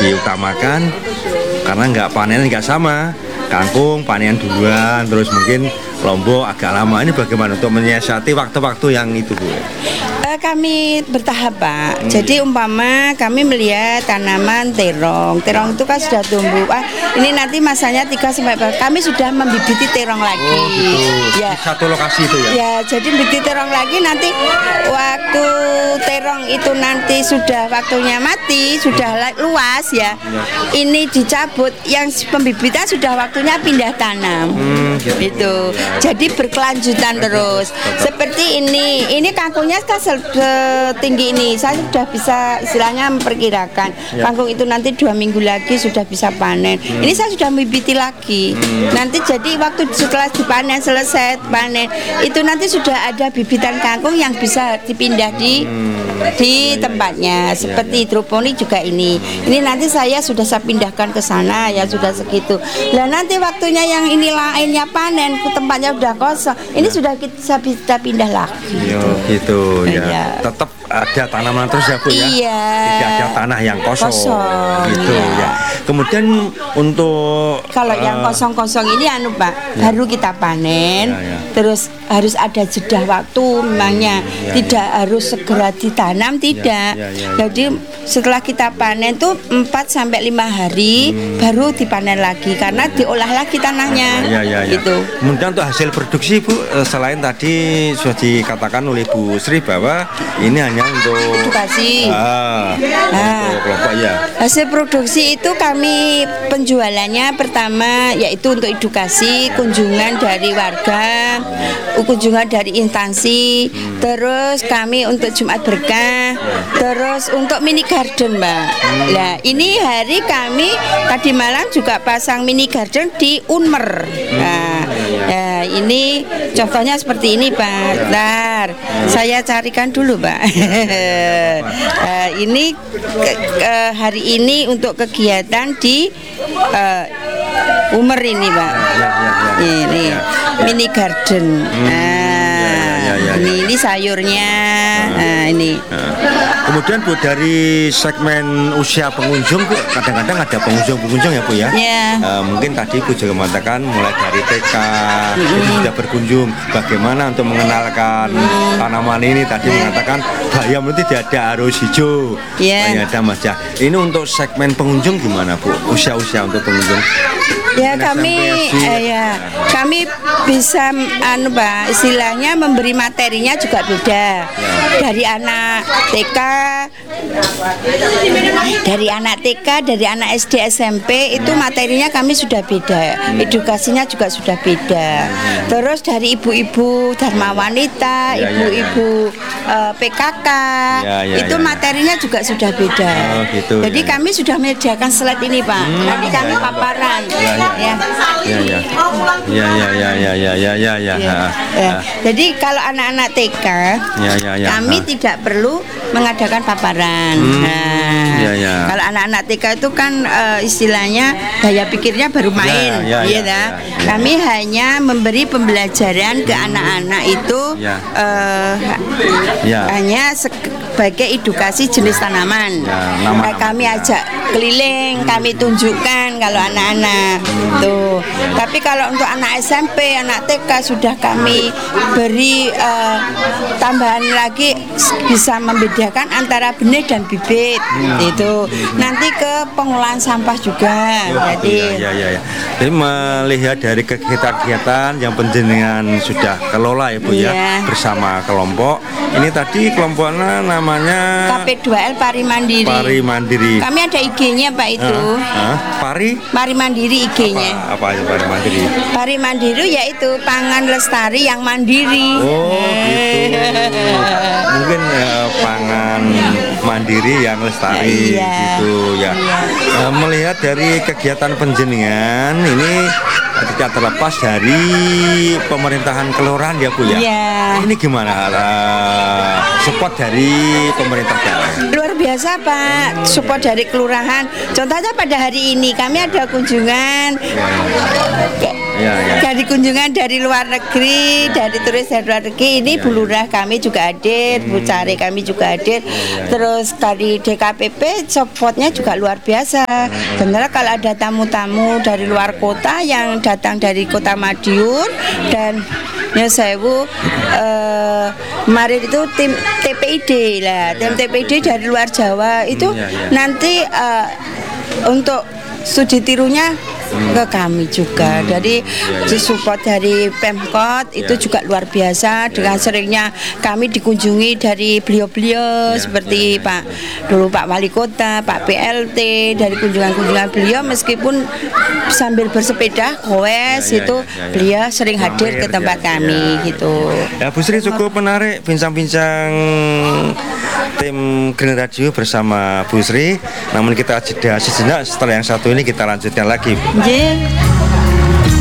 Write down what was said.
diutamakan karena panen nggak sama. Kangkung panen duluan, terus mungkin Lombok agak lama. Ini bagaimana untuk menyiasati waktu-waktu yang itu, Bu? Kami bertahap, Pak. Jadi umpama kami melihat tanaman terong. Terong itu kan sudah tumbuh. Ini nanti masanya 3 sampai 4. Kami sudah membibiti terong lagi. Oh, gitu. Ya. Di satu lokasi itu ya? Ya, jadi bibit terong lagi nanti waktu terong itu nanti sudah waktunya mati, sudah luas ya. Ini dicabut, yang pembibitan sudah waktunya pindah tanam. Gitu. Jadi berkelanjutan terus. Seperti ini kangkungnya kan setinggi ini, saya sudah bisa istilahnya memperkirakan kangkung itu nanti 2 minggu lagi sudah bisa panen. Ini saya sudah membibiti lagi. Nanti jadi waktu setelah dipanen selesai panen itu nanti sudah ada bibitan kangkung yang bisa dipindah di tempatnya. Seperti hidroponik juga ini. Ini nanti saya pindahkan ke sana ya sudah segitu. Nah nanti waktunya yang ini lainnya panen, tempatnya udah kosong. Ini sudah kita pindah lagi. Gitu ya. Tetap ada tanaman terus ya, Bu ya. Iya. Tidak ada tanah yang kosong. Gitu ya. Kemudian untuk kalau yang kosong-kosong ini Pak, baru kita panen. Terus harus ada jeda waktu memangnya. Tidak harus segera ditanam, tidak. Jadi setelah kita panen tuh 4 sampai 5 hari baru dipanen lagi karena diolah lagi tanahnya. Gitu. Kemudian untuk hasil produksi, Bu, selain tadi sudah dikatakan oleh Bu Sri bahwa ini hanya untuk edukasi. Untuk kelompok ya. Hasil produksi itu kami penjualannya pertama yaitu untuk edukasi, kunjungan dari warga, kunjungan dari instansi, terus kami untuk Jumat Berkah, terus untuk mini garden, Mbak. Nah, ini hari kami tadi malam juga pasang mini garden di Unmer. Nah, ini contohnya seperti ini, Pak. Bentar, saya carikan dulu, Pak. Ini hari ini untuk kegiatan di Unmer ini, Pak. Ini mini garden. Ini sayurnya. Ini. Kemudian Bu, dari segmen usia pengunjung, Bu, kadang-kadang ada pengunjung ya, Bu ya. Mungkin tadi Bu juga mengatakan mulai dari TK itu sudah berkunjung. Bagaimana untuk mengenalkan tanaman ini? Tadi mengatakan bayam itu tidak ada arus hijau, hanya ada majah. Ini untuk segmen pengunjung gimana, Bu? Usia-usia untuk pengunjung? Ya kami bisa Pak, istilahnya memberi materinya juga beda. Dari anak TK, dari anak SD SMP itu materinya kami sudah beda. Edukasinya juga sudah beda. Terus dari ibu-ibu Dharma Wanita, ibu-ibu PKK, itu materinya juga sudah beda. Jadi kami sudah menyediakan slide ini, Pak. Nanti kami paparan. Jadi kalau anak-anak TK kami tidak perlu mengadakan paparan. Kalau anak-anak TK itu kan istilahnya daya pikirnya baru main, kami hanya memberi pembelajaran ke anak-anak itu hanya sebagai edukasi jenis tanaman. Kami ajak keliling, kami tunjukkan kalau anak-anak tuh. Tapi kalau untuk anak SMP, anak TK sudah kami beri tambahan lagi, bisa membedakan antara benih dan bibit. Itu nanti ke pengolahan sampah juga. Jadi melihat dari kegiatan-kegiatan yang penjenengan sudah kelola ya, Bu ya, bersama kelompok. Ini tadi kelompoknya namanya KP2L Pari Mandiri. Kami ada IG-nya, Pak, itu. Pari Mandiri IG-nya. Apa itu Pari Mandiri? Pari Mandiri yaitu pangan lestari yang mandiri. Gitu. Mungkin pangan mandiri yang lestari gitu ya. Melihat dari kegiatan penjenengan ini tidak terlepas dari pemerintahan kelurahan ya, Bu ya. Ini gimana support dari pemerintah daerah? Luar biasa, Pak, support dari kelurahan. Contohnya pada hari ini kami ada kunjungan Dari kunjungan dari luar negeri, dari turis dari luar negeri, ini Bu Lurah kami juga hadir, Bu Cari kami juga hadir. Terus dari DKPP supportnya juga luar biasa. Sebenarnya kalau ada tamu-tamu dari luar kota yang datang dari Kota Madiun dan Nyun Sewu, kemarin itu tim TPID lah, tim TPID dari luar Jawa itu nanti untuk studi tirunya ke kami juga. Jadi support dari Pemkot itu juga luar biasa dengan seringnya kami dikunjungi dari beliau-beliau seperti dulu Pak Wali Kota, Pak PLT, dari kunjungan-kunjungan beliau meskipun sambil bersepeda goes itu beliau sering hadir ke tempat kami gitu. Ya Bu Sri, cukup menarik bincang-bincang tim Green Radio bersama Bu Sri. Namun kita jeda sejenak, setelah yang satu ini kita lanjutkan lagi. Yeah.